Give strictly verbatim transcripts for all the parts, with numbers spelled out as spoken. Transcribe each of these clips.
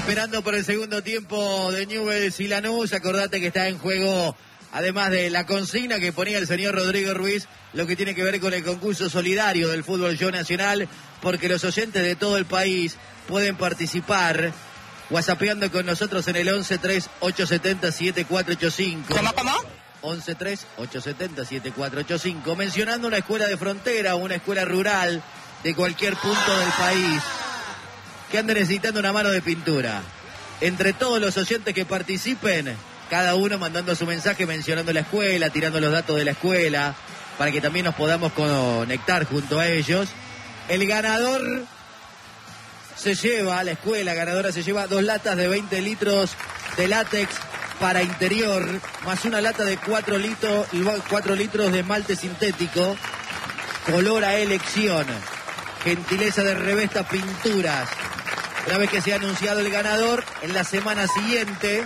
Esperando por el segundo tiempo de Newell's y Lanús. Acordate que está en juego, además de la consigna que ponía el señor Rodrigo Ruiz, lo que tiene que ver con el concurso solidario del fútbol show nacional, porque los oyentes de todo el país pueden participar whatsappeando con nosotros en el once tres ocho siete cero siete cuatro ocho cinco. ¿Cómo, cómo? once tres ocho siete cero siete cuatro ocho cinco, mencionando una escuela de frontera o una escuela rural de cualquier punto del país que ande necesitando una mano de pintura. Entre todos los oyentes que participen, cada uno mandando su mensaje mencionando la escuela, tirando los datos de la escuela, para que también nos podamos conectar junto a ellos. El ganador se lleva, la escuela ganadora se lleva dos latas de veinte litros de látex para interior, más una lata de cuatro litros, cuatro litros de esmalte sintético, color a elección, gentileza de Revesta Pinturas. Una vez que se ha anunciado el ganador, en la semana siguiente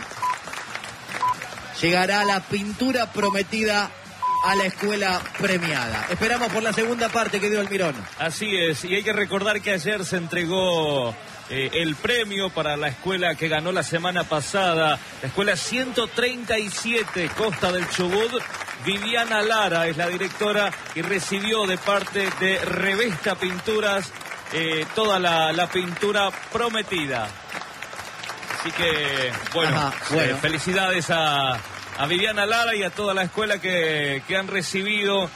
llegará la pintura prometida a la escuela premiada. Esperamos por la segunda parte que dio Almirón. Así es, y hay que recordar que ayer se entregó eh, el premio para la escuela que ganó la semana pasada, la escuela ciento treinta y siete Costa del Chubut. Viviana Lara es la directora y recibió de parte de Revesta Pinturas eh, toda la, la pintura prometida. Así que, bueno, Ajá, bueno. Eh, felicidades a, a Viviana Lara y a toda la escuela que, que han recibido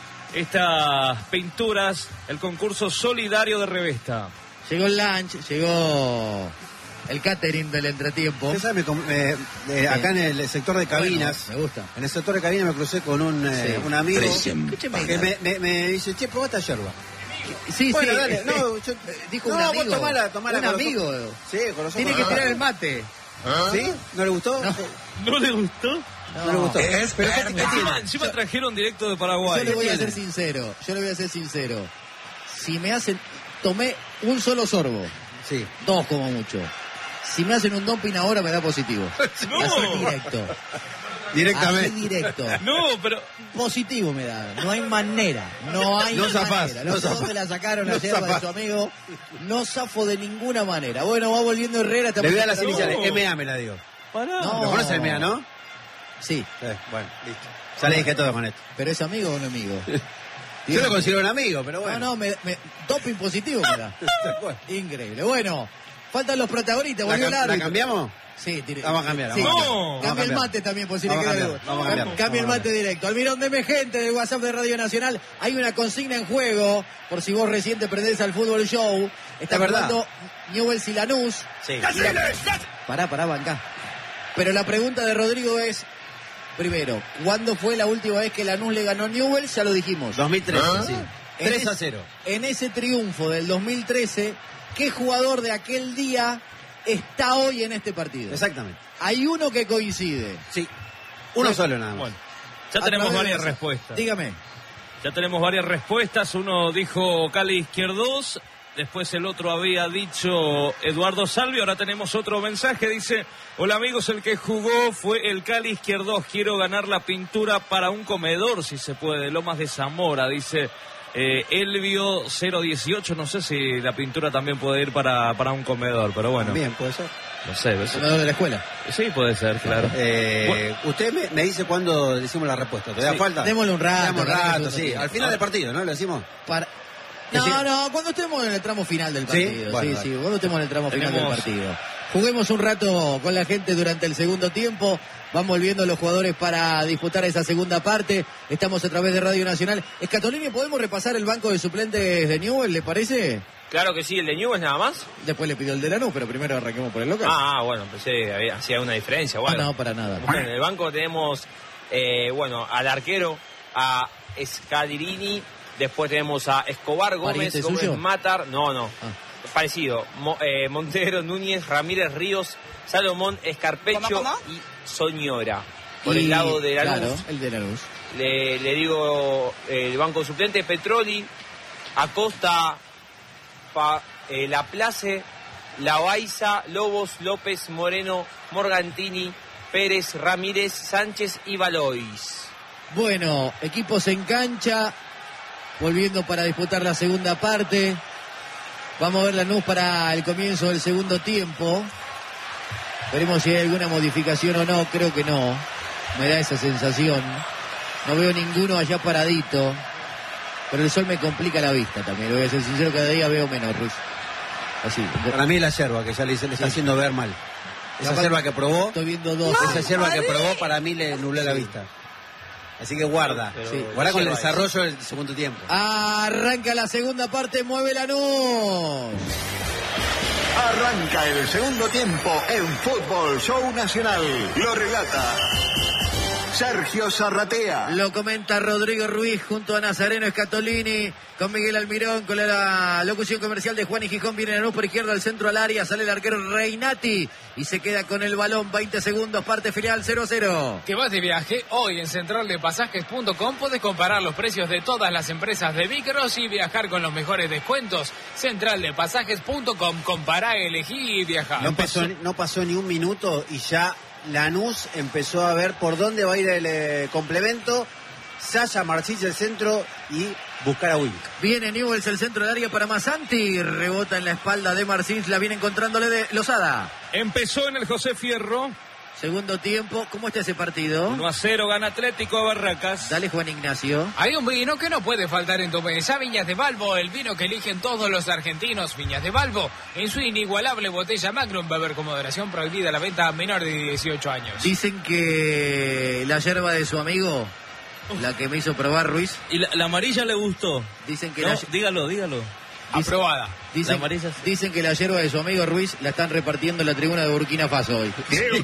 estas pinturas, el concurso solidario de Revesta. Llegó el lunch, llegó el catering del entretiempo. ¿Usted sabe? Eh, eh, acá en el sector de cabinas, bueno, me gusta. En el sector de cabinas me crucé con un, eh, Sí. un amigo Escúcheme. que me, me, me dice, che, probá esta yerba. Sí, Bueno, sí. dale, no, yo- dijo no, un vos amigo. tomala, tomala un con los amigo. ojos. Sí, con los ojos Tiene que cerrados. tirar el mate. ¿Sí? ¿No le gustó? No. ¿No le gustó? No, le gustó. Es Pero ¿qué- verde. qué tiene? Encima, encima trajeron directo de Yo Paraguay. le voy a tiene? ser sincero. Yo le voy a ser sincero. Si me hacen... Tomé un solo sorbo. Sí. Dos como mucho. Si me hacen un dumping ahora me da positivo. No. Así directo. Directamente. Así directo. No, pero Positivo me da. No hay manera. No hay No zafás, manera. no Los dos zafás. me la sacaron No ayer de zafás. su amigo. No zafo de ninguna manera. Bueno, va volviendo Herrera. Le voy a dar las No. iniciales. M A me la dio. pará. No. ¿Lo conoce M A, no? Sí, Eh, bueno, listo. Ya le dije todo con esto. pero es amigo o no amigo. Yo lo considero un amigo, pero bueno. No, no, me, me, doping positivo me da. Bueno. Increíble. Bueno, faltan los protagonistas. ¿La, Volvió el cam- ¿La árbitro. cambiamos? Sí, tire- Vamos a cambiar, sí. vamos a cambiar. No, Vamos a cambia el cambiar. mate también, por si Vamos le a queda cambiar, duda. vamos a cambiar. Cambia el Vamos a mate directo. Almirón, deme gente del WhatsApp de Radio Nacional. Hay una consigna en juego, por si vos recién te prendés al fútbol show. Está Es verdad. jugando Newell's y Lanús. Sí. Y la- Pará, pará, banca. Pero la pregunta de Rodrigo es, primero, ¿cuándo fue la última vez que Lanús le ganó a Newell's? Ya lo dijimos. dos mil trece, sí. En tres a ese- cero. En ese triunfo del dos mil trece, ¿qué jugador de aquel día está hoy en este partido? Exactamente. Hay uno que coincide. Sí. Uno Bueno, solo nada más. Bueno, ya A tenemos través de varias WhatsApp. respuestas. Dígame. Ya tenemos varias respuestas. Uno dijo Cali Izquierdos, después el otro había dicho Eduardo Salvi. Ahora tenemos otro mensaje. Dice, hola amigos, el que jugó fue el Cali Izquierdos. Quiero ganar la pintura para un comedor, si se puede. Lomas de Zamora, dice eh, Elvio cero dieciocho. No sé si la pintura también puede ir para, para un comedor, pero bueno. Bien, puede ser. No sé. eso- Comedor de la escuela. Sí, puede ser, claro. Eh, Bueno. Usted me, me dice cuándo decimos la respuesta. ¿Te da Sí. falta? Démosle un rato, Demos un dale, rato, segundo sí. tiempo. Al final del partido, ¿no? Lo decimos. Para... Que No, sí. no, cuando estemos en el tramo final del ¿Sí? partido. Bueno, Sí, dale. sí, cuando estemos en el tramo final del Tenemos- partido. Juguemos un rato con la gente durante el segundo tiempo. Van volviendo los jugadores para disputar esa segunda parte. Estamos a través de Radio Nacional. Escatolini, ¿podemos repasar el banco de suplentes de Newell, le parece? Claro que sí, el de Newell's nada más. Después le pidió el de Lanús, pero primero arranquemos por el local. Ah, bueno, pensé que había, hacía una diferencia. Ah, Bueno, no, para nada. Bueno, en el banco tenemos, eh, bueno, al arquero, a Scadirini, después tenemos a Escobar, Gómez, ¿Pariente Gómez suyo? Matar, no, no, Ah. parecido, Mo- eh, Montero, Núñez, Ramírez, Ríos, Salomón, Escarpecho ¿Cómo, cómo? y Soñora. Por Y, el lado de Lanús, Claro, el de Lanús. le, le digo eh, el banco suplente, Petroli, Acosta, Pa- eh, Laplace, Lavaiza, Lobos, López, Moreno, Morgantini, Pérez, Ramírez, Sánchez y Valois. Bueno, equipos en cancha, volviendo para disputar la segunda parte. Vamos a ver Lanús para el comienzo del segundo tiempo. Veremos si hay alguna modificación o no, creo que no. Me da esa sensación. No veo ninguno allá paradito. Pero el sol me complica la vista también. Lo voy a ser sincero, cada día veo menos, Ruiz. Así. Para mí la yerba, que ya le, le está haciendo ver mal. Esa yerba que probó, Estoy viendo dos. esa yerba que probó para mí le nubló la vista. Así que guarda. Pero Sí. Guarda con el yerba desarrollo del segundo tiempo. Arranca la segunda parte, mueve Lanús. Arranca el segundo tiempo en Fútbol Show Nacional. Lo relata Sergio Zarratea. Lo comenta Rodrigo Ruiz junto a Nazareno Scatolini, con Miguel Almirón, con la locución comercial de Juan y Gijón. Viene Lanús por izquierda, al centro al área, sale el arquero Reinati y se queda con el balón. veinte segundos, parte final, cero a cero. ¿Te vas de viaje? Hoy en central de pasajes punto com puedes comparar los precios de todas las empresas de Micros y viajar con los mejores descuentos. central de pasajes punto com, compará, elegí y viajar. No pasó, no pasó ni un minuto y ya Lanús empezó a ver por dónde va a ir el eh, complemento. Sasha Marchich el centro y buscar a Wink. Viene Newells el centro del área para Masanti. Rebota en la espalda de Marcins. La viene encontrándole de Lozada. Empezó en el José Fierro. Segundo tiempo. ¿Cómo está ese partido? uno a cero gana Atlético a Barracas. Dale, Juan Ignacio. Hay un vino que no puede faltar en tu mesa, Viñas de Balbo, el vino que eligen todos los argentinos. Viñas de Balbo, en su inigualable botella Magnum, beber con moderación, prohibida la venta a menor de dieciocho años. Dicen que la yerba de su amigo, la que me hizo probar Ruiz, ¿Y la, la amarilla le gustó? dicen que No, la, dígalo, dígalo. Aprobada. dicen, la amarilla sí. dicen que la yerba de su amigo Ruiz la están repartiendo en la tribuna de Burkina Faso hoy.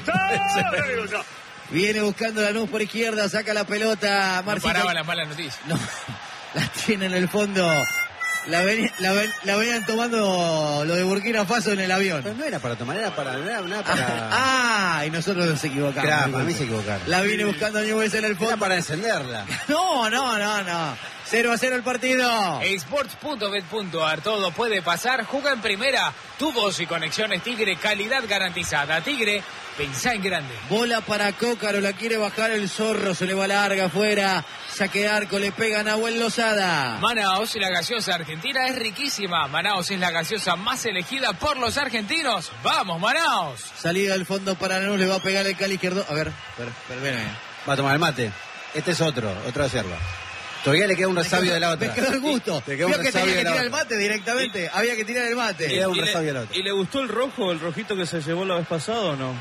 Viene buscando la luz por izquierda, saca la pelota. No Marcita. paraba la mala noticia. No, la tiene en el fondo. La, ven, la, ven, la venían tomando lo de Burkina Faso en el avión. Pero no era para tomar, era para... No era, no era para... Ah, y nosotros nos equivocamos. Claro, para mí se equivocaron. La viene buscando Newell's en el fondo. Era para encenderla. No, no, no, no. cero a cero el partido. Sports punto bet punto ar, todo puede pasar. Juega en primera. Tubos y conexiones Tigre, calidad garantizada. Tigre, pensá en grande. Bola para Cócaro, la quiere bajar el Zorro, se le va larga afuera. Saque de arco, le pega a Nahuel Lozada. Manaos, la gaseosa argentina es riquísima. Manaos es la gaseosa más elegida por los argentinos. ¡Vamos, Manaos! Salida del fondo para Lanús, le va a pegar el Cali izquierdo. A ver, a ver, espérame. Va a tomar el mate. Este es otro, otra yerba. Todavía le queda un resabio de la otra. Me quedó el gusto. Te queda un Vio que resabio tenía de que la tirar el otra. mate directamente. Había que tirar el mate. Queda un ¿Y resabio de la le, otra. ¿Y le gustó el rojo, el rojito que se llevó la vez pasada o no?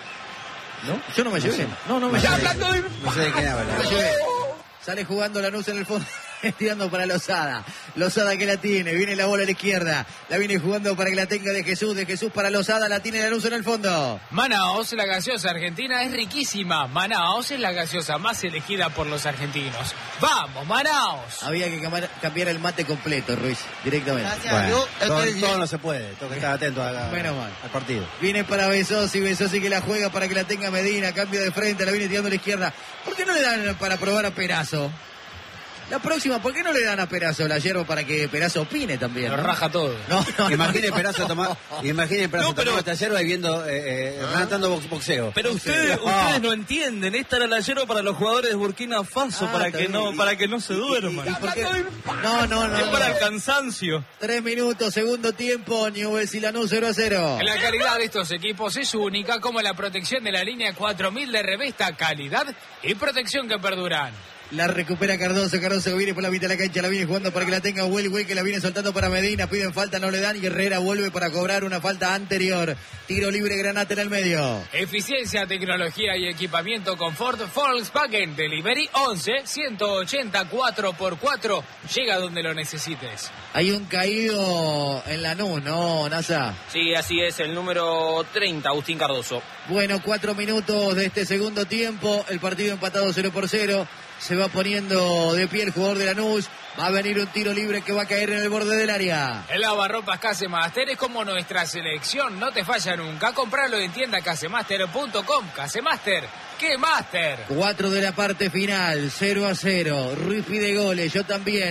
¿No? Yo no me llevé. No, no me ¡Ya llevé. hablando de... No sé de quién habla. No me llevé. Sale jugando Lanús en el fondo. Tirando para Lozada. Lozada que la tiene. Viene la bola a la izquierda. La viene jugando para que la tenga de Jesús. De Jesús para Lozada. La tiene Lanús en el fondo. Manaos, la gaseosa argentina es riquísima. Manaos es la gaseosa más elegida por los argentinos. ¡Vamos, Manaos! Había que camar- cambiar el mate completo, Ruiz. Directamente. Bueno, todo, todo no se puede. Tengo que estar atento a- a- Menos mal. al partido. Viene para Besosi, Besosi que la juega para que la tenga Medina, cambio de frente, la viene tirando a la izquierda. ¿Por qué no le dan para probar a Perazo? La próxima, ¿por qué no le dan a Perazo la yerba para que Perazo opine también? Lo ¿no? raja todo. No, no, Imagine no. Perazo tomar, imagine Perazo No, pero- tomando esta yerba y viendo, eh, eh, relatando box- boxeo. Pero ustedes, Ah. ustedes no entienden, esta era la yerba para los jugadores de Burkina Faso, Ah, para está que bien. no, para que no se duerman. ¿Y por qué? No, no, no. Es no. para el cansancio. Tres minutos, segundo tiempo, Newell's y Lanús cero a cero. La calidad de estos equipos es única, como la protección de la línea cuatro mil de Revesta, calidad y protección que perduran. La recupera Cardoso, Cardoso que viene por la mitad de la cancha, la viene jugando para que la tenga Will, Will que la viene soltando para Medina, piden falta, no le dan y Herrera vuelve para cobrar una falta anterior. Tiro libre, Granate en el medio. Eficiencia, tecnología y equipamiento confort Volkswagen Delivery once ciento ochenta cuatro por cuatro. Llega donde lo necesites. Hay un caído en Lanús, ¿no, Nasa? Sí, así es, el número treinta, Agustín Cardoso. Bueno, cuatro minutos de este segundo tiempo, el partido empatado cero por cero. Se va poniendo de pie el jugador de Lanús. Va a venir un tiro libre que va a caer en el borde del área. El lavarropas Casemaster es como nuestra selección, no te falla nunca. Compralo en tienda casemaster punto com. Casemaster, ¡qué máster! Cuatro de la parte final, cero a cero. Ruiz pide goles, yo también.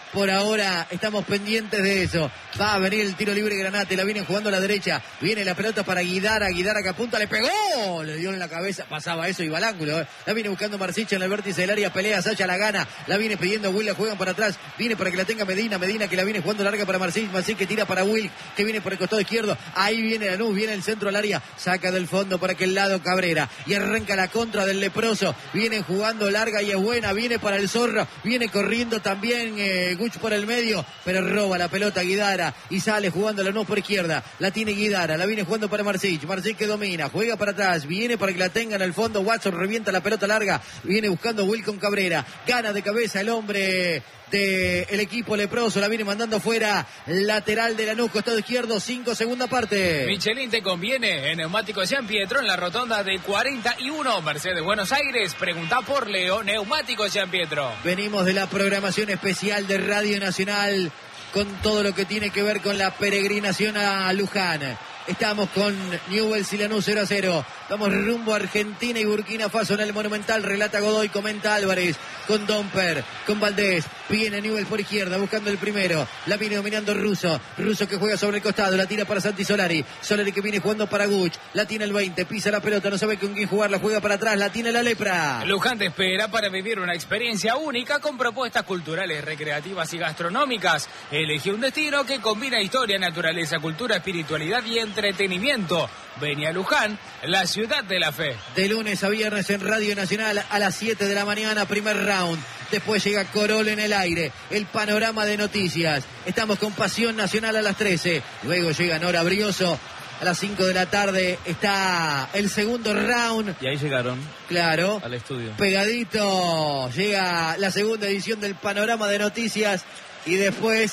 Por ahora estamos pendientes de eso. Va a venir el tiro libre Granate, la vienen jugando a la derecha. Viene la pelota para Guidara, Guidara que apunta, le pegó, le dio en la cabeza, pasaba eso, iba al ángulo. ¿eh? La viene buscando Marsic en el vértice del área, pelea, Sasha la gana, la viene pidiendo Will, la juegan para atrás, viene para que la tenga Medina, Medina que la viene jugando larga para Marsic, Marsic que tira para Will, que viene por el costado izquierdo. Ahí viene Lanús, viene el centro al área, saca del fondo para aquel lado Cabrera y arranca la contra del leproso. Vienen jugando larga y es buena, viene para el Zorro, viene corriendo también eh, Guch por el medio, pero roba la pelota Guidara y sale jugando Lanús por izquierda. La tiene Guidara, la viene jugando para Marsic, Marsic que domina, juega para atrás, viene para que la tenga en el fondo. Watson revienta la pelota larga, viene buscando Will con Cabrera, gana de cabeza el hombre del equipo leproso, la viene mandando fuera, lateral de Lanús, costado izquierdo, cinco, segunda parte. Michelin te conviene en Neumáticos Gian Pietro en la rotonda de cuarenta y uno, Mercedes Buenos Aires. Pregunta por Leo, Neumáticos Gian Pietro. Venimos de la programación especial de Radio Nacional con todo lo que tiene que ver con la peregrinación a Luján. Estamos con Newell's y Lanús cero a cero. Vamos rumbo a Argentina y Burkina Faso en el Monumental. Relata Godoy, comenta Álvarez. Con Domper, con Valdés. Viene Newell's por izquierda, buscando el primero. La viene dominando Russo. Russo que juega sobre el costado. La tira para Santi Solari. Solari que viene jugando para Guch. La tiene el veinte. Pisa la pelota. No sabe con quién jugar. La juega para atrás. La tiene la Lepra. Luján te espera para vivir una experiencia única con propuestas culturales, recreativas y gastronómicas. Elegí un destino que combina historia, naturaleza, cultura, espiritualidad y entretenimiento. Ven a Luján, la ciudad de la fe. De lunes a viernes en Radio Nacional a las siete de la mañana, primer round. Después llega Corol en el aire, el panorama de noticias. Estamos con Pasión Nacional a las trece. Luego llega Nora Brioso. A las cinco de la tarde está el segundo round. Y ahí llegaron. Claro. Al estudio. Pegadito. Llega la segunda edición del panorama de noticias. Y después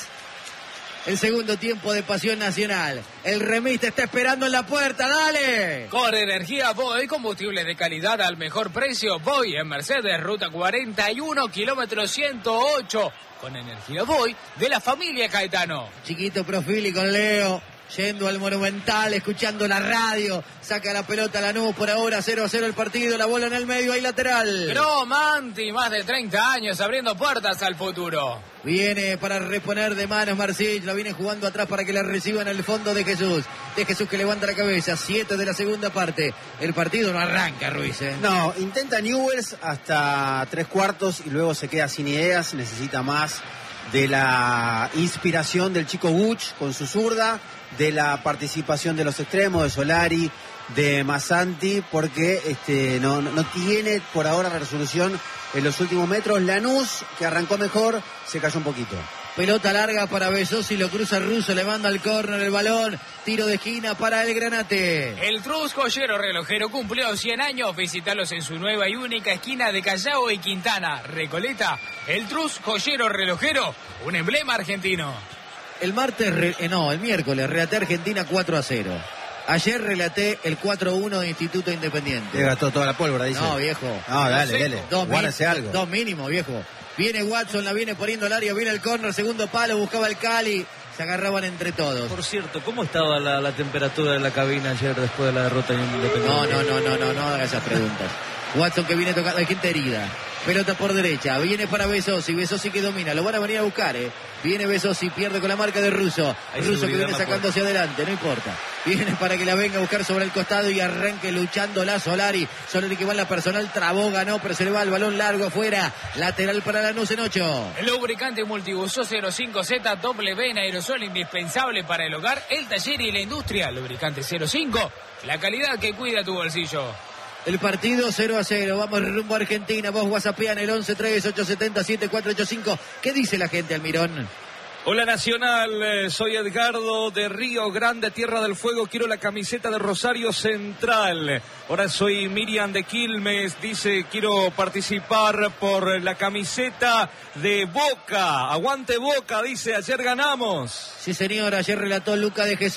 el segundo tiempo de Pasión Nacional. El remis te está esperando en la puerta, dale. Con energía Voy, combustible de calidad al mejor precio. Voy en Mercedes, ruta cuarenta y uno, kilómetro ciento ocho. Con energía Voy de la familia Caetano. Chiquito Profili con Leo. Yendo al Monumental, escuchando la radio, saca la pelota a Lanús, por ahora cero a cero el partido, la bola en el medio, hay lateral. Gromanti, más de treinta años abriendo puertas al futuro. Viene para reponer de manos Marsic, la viene jugando atrás para que la reciba en el fondo de Jesús. De Jesús que levanta la cabeza, siete de la segunda parte. El partido no arranca, Ruiz. ¿eh? No, intenta Newell's hasta tres cuartos y luego se queda sin ideas, necesita más de la inspiración del chico Guch con su zurda, de la participación de los extremos, de Solari, de Massanti, porque este, no, no tiene por ahora resolución en los últimos metros. Lanús, que arrancó mejor, se cayó un poquito. Pelota larga para Besosi, lo cruza Russo, le manda al córner el balón, tiro de esquina para el Granate. El Trus Joyero Relojero cumplió cien años, visitalos en su nueva y única esquina de Callao y Quintana, Recoleta. El Trus Joyero Relojero, un emblema argentino. El martes, re, eh, no, el miércoles, relaté Argentina cuatro a cero. Ayer relaté el cuatro a uno de Instituto Independiente. Le gastó toda la pólvora, dice. No, viejo. No, dale, no sé, dale. Dos, Guárdese algo. Dos mínimo, viejo. Viene Watson, la viene poniendo al área, viene el córner, segundo palo, buscaba el Cali. Se agarraban entre todos. Por cierto, ¿cómo estaba la, la temperatura de la cabina ayer después de la derrota en Independiente? No, no, no, no, no, no haga esas preguntas. Watson que viene tocando, hay gente herida. Pelota por derecha, viene para Besosi, Besosi que domina, lo van a venir a buscar, eh. Viene Besosi, pierde con la marca de Russo. Russo que viene sacando hacia adelante, no importa. Viene para que la venga a buscar sobre el costado y arranque luchando la Solari. Solari que va en la personal, trabó, ganó, pero se le va el balón largo afuera. Lateral para Lanús en ocho. El lubricante multiuso cero cinco Z W en aerosol indispensable para el hogar, el taller y la industria. Lubricante cero cinco, la calidad que cuida tu bolsillo. El partido cero a cero, vamos rumbo a Argentina, vos whatsappean el once tres ocho siete cero siete cuatro ocho cinco. ¿Qué dice la gente, Almirón? Hola Nacional, soy Edgardo de Río Grande, Tierra del Fuego, quiero la camiseta de Rosario Central. Ahora soy Miriam de Quilmes, dice quiero participar por la camiseta de Boca. Aguante Boca, dice, ayer ganamos. Sí señor, ayer relató Luca de Jesús.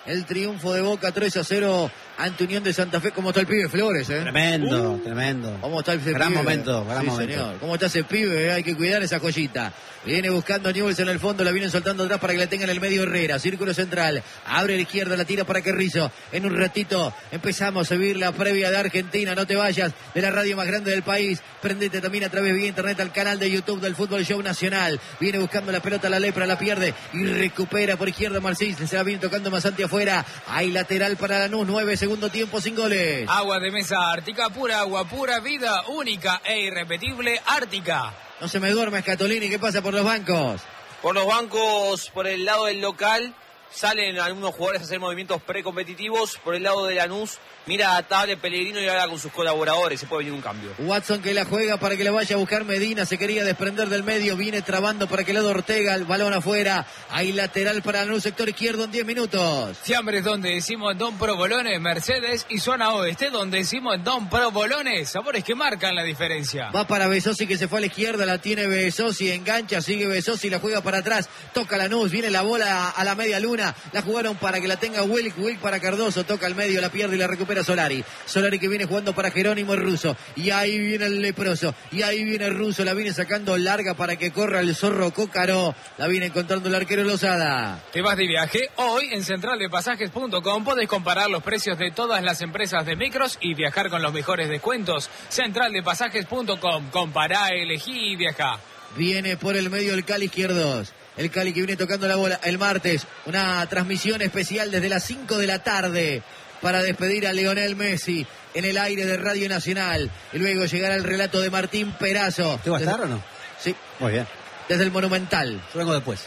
el triunfo de Boca tres a cero ante Unión de Santa Fe. ¿Cómo está el pibe Flores, eh? Tremendo, uh, tremendo. ¿Cómo está ese gran pibe? momento, gran sí, momento. Señor. ¿Cómo está ese pibe? Eh? Hay que cuidar esa joyita. Viene buscando a Newell's en el fondo, la vienen soltando atrás para que la tenga en el medio Herrera. Círculo central, abre a la izquierda, la tira para Carrizo. En un ratito empezamos a vivir la previa de Argentina. No te vayas de la radio más grande del país. Prendete también a través de internet al canal de YouTube del Fútbol Show Nacional. Viene buscando la pelota, la Lepra, la pierde y recupera por izquierda Marcís. Se la viene tocando Masanti afuera. Hay lateral para Lanús, nueve segundo tiempo sin goles. Agua de mesa Ártica, pura agua, pura vida, única e irrepetible Ártica. No se me duerme Scatolini, ¿qué pasa por los bancos? Por los bancos, por el lado del local, salen algunos jugadores a hacer movimientos precompetitivos. Por el lado de Lanús, mira a Table Pellegrino y habla con sus colaboradores. Se puede venir un cambio. Watson que la juega para que la vaya a buscar Medina. Se quería desprender del medio. Viene trabando para que le dé Ortega. El balón afuera. Hay lateral para Lanús, sector izquierdo en diez minutos. Fiambres donde decimos Don Provolone, Mercedes y zona oeste donde decimos Don Provolone. Sabores que marcan la diferencia. Va para Besosi que se fue a la izquierda. La tiene Besosi. Engancha. Sigue Besosi. La juega para atrás. Toca Lanús. Viene la bola a la media luna. La jugaron para que la tenga Wilk. Wilk para Cardoso. Toca al medio. La pierde y la recupera Solari. Solari que viene jugando para Jerónimo el ruso. Y ahí viene el leproso. Y ahí viene el ruso. La viene sacando larga para que corra el zorro Cócaro. La viene encontrando el arquero Lozada. ¿Te vas de viaje? Hoy en central de pasajes punto com podés comparar los precios de todas las empresas de micros y viajar con los mejores descuentos. central de pasajes punto com. Compará, elegí y viajá. Viene por el medio el Cali izquierdos. El Cali que viene tocando la bola el martes. Una transmisión especial desde las cinco de la tarde para despedir a Lionel Messi en el aire de Radio Nacional. Y luego llegará el relato de Martín Perazo. ¿Te va a estar desde... o no? Sí. Muy bien. Desde el Monumental. Yo vengo después.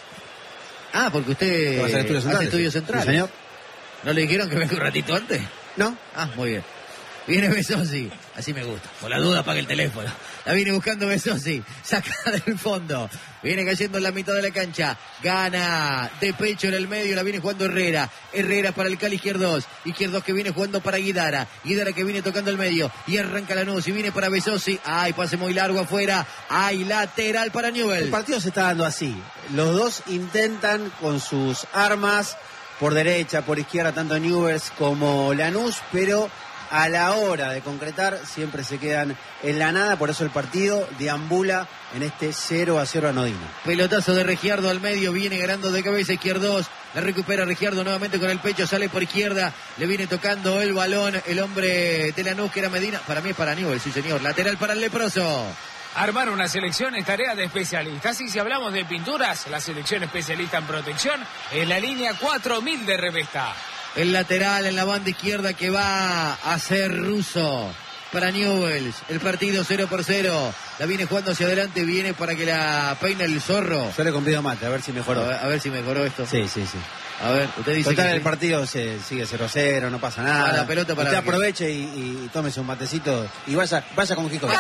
Ah, porque usted ¿Va a hacer estudios centrales? hace estudios centrales. Sí, señor. ¿No le dijeron que venga un ratito antes? No. Ah, muy bien. Viene Besosi, así me gusta. Por la duda apaga el teléfono. La viene buscando Besosi, saca del fondo. Viene cayendo en la mitad de la cancha. Gana de pecho en el medio, la viene jugando Herrera. Herrera para el Cali Izquierdos. Izquierdos que viene jugando para Guidara. Guidara que viene tocando el medio. Y arranca Lanús y viene para Besosi. Ay, pase muy largo afuera. Ay, lateral para Newell's. El partido se está dando así. Los dos intentan con sus armas por derecha, por izquierda, tanto Newell's como Lanús, pero a la hora de concretar siempre se quedan en la nada, por eso el partido deambula en este cero a cero anodino. Pelotazo de Regiardo al medio, viene ganando de cabeza Izquierdos, la recupera Regiardo nuevamente con el pecho, sale por izquierda, le viene tocando el balón el hombre de Lanús que era Medina, para mí es para Newell's, sí señor, lateral para el leproso. Armar una selección es tarea de especialistas y si hablamos de pinturas, la selección especialista en protección es la línea cuatro mil de Revesta. El lateral en la banda izquierda que va a ser Russo para Newell's. El partido cero por cero. La viene jugando hacia adelante, viene para que la peine el zorro. Yo le convido mate, a ver si mejoró. A ver, a ver si mejoró esto. Sí, sí, sí. A ver, usted dice Total, que el sí. partido se sigue cero cero, no pasa nada. Ah, la pelota para Usted que- aproveche y, y tómese un matecito y vaya, vaya con Kiko.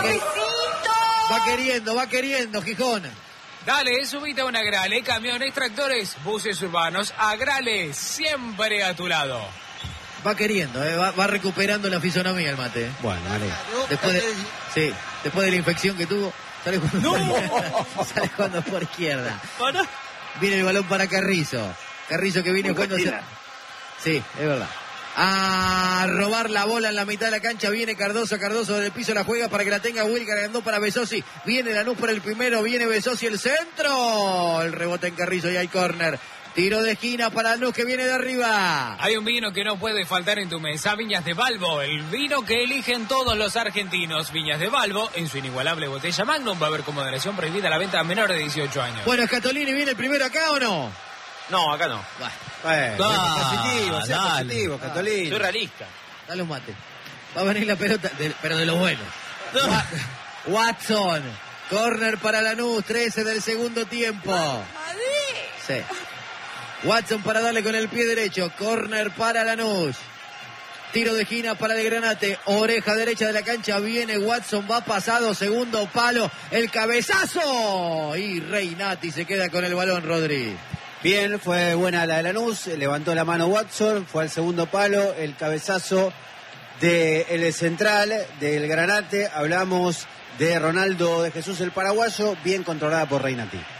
Va queriendo, va queriendo, Gijón. Dale, subite a una Grale, camiones, tractores, buses urbanos, a Grale, siempre a tu lado. Va queriendo, eh, va, va recuperando la fisonomía el mate. eh. Bueno, vale. Después de, sí, después de la infección que tuvo, sale jugando, por, sale jugando por izquierda. Viene el balón para Carrizo. Carrizo que viene jugando hacia... Sí, es verdad. A robar la bola en la mitad de la cancha. Viene Cardoso, Cardoso del piso la juega para que la tenga Will, cargando para Besosi. Viene Lanús por el primero, viene Besosi el centro. El rebote en Carrizo y hay córner. Tiro de esquina para Lanús que viene de arriba. Hay un vino que no puede faltar en tu mesa, Viñas de Balbo, el vino que eligen todos los argentinos. Viñas de Balbo, en su inigualable botella Magnum, va a haber con moderación prohibida la venta a menores de dieciocho años. Bueno, Scatolini, ¿viene el primero acá o no? No, acá no. Bueno, Bueno, Ah, positivo, sea dale. positivo, Catolín. Soy realista. dale un mate. Va a venir la pelota, de- pero de los buenos. Wa- Watson. Corner para Lanús, trece del segundo tiempo. Sí. Watson para darle con el pie derecho. Corner para Lanús. Tiro de esquina para el Granate. Oreja derecha de la cancha. Viene Watson. Va pasado. Segundo palo. El cabezazo. Y Reinati se queda con el balón, Rodri. Bien, fue buena la de Lanús, levantó la mano Watson, fue al segundo palo, el cabezazo del central, del Granate, hablamos de Ronaldo de Jesús el paraguayo, bien controlada por Reinati.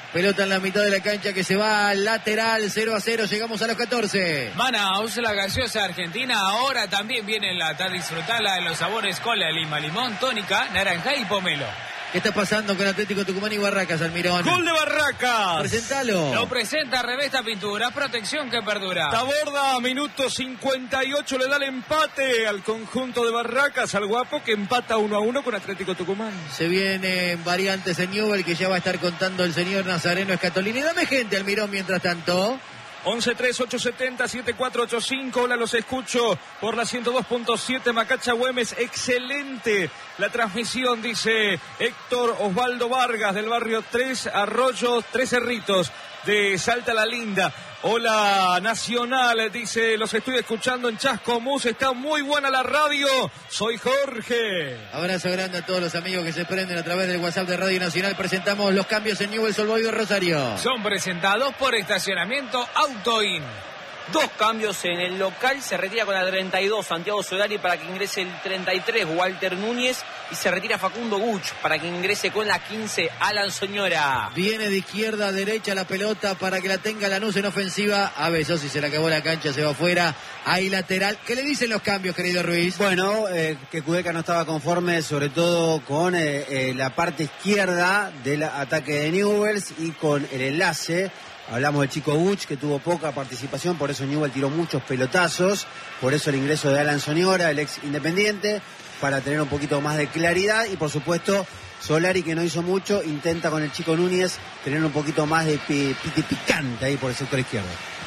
Pelota en la mitad de la cancha que se va al lateral, cero a cero, llegamos a los catorce. Manaus, la gaseosa argentina, ahora también viene en lata. Disfrutala de los sabores cola, lima, limón, tónica, naranja y pomelo. ¿Qué está pasando con Atlético Tucumán y Barracas, Almirón? ¡Gol de Barracas! Presentalo. Lo presenta Revesta Pintura, protección que perdura. Taborda, minuto cincuenta y ocho, le da el empate al conjunto de Barracas, al Guapo, que empata uno a uno con Atlético Tucumán. Se vienen variantes en Newell que ya va a estar contando el señor Nazareno Escatolini. Dame gente, Almirón, mientras tanto. once tres ocho siete cero siete cuatro ocho cinco. Hola, los escucho por la ciento dos punto siete Macacha Güemes. Excelente la transmisión, dice Héctor Osvaldo Vargas del barrio Tres Arroyos, Tres Cerritos de Salta la Linda. Hola Nacional, dice, los estoy escuchando en Chascomús, está muy buena la radio, soy Jorge. Abrazo grande a todos los amigos que se prenden a través del WhatsApp de Radio Nacional. Presentamos los cambios en Newell's Old Boys de Rosario. Son presentados por Estacionamiento Autoin. Dos cambios en el local, se retira con la treinta y dos Santiago Solari para que ingrese el treinta y tres Walter Núñez y se retira Facundo Guch para que ingrese con la quince Alan Soñora. Viene de izquierda a derecha la pelota para que la tenga Lanús en ofensiva. A Besos, si se le acabó la cancha, se va afuera. Ahí lateral. ¿Qué le dicen los cambios, querido Ruiz? Bueno, eh, que Kudelka no estaba conforme, sobre todo con eh, eh, la parte izquierda del ataque de Newell's y con el enlace. Hablamos del chico Buch, que tuvo poca participación, por eso Newell tiró muchos pelotazos, por eso el ingreso de Alan Soñora, el ex Independiente, para tener un poquito más de claridad, y por supuesto Solari, que no hizo mucho, intenta con el chico Núñez tener un poquito más de piti picante ahí por el sector izquierdo.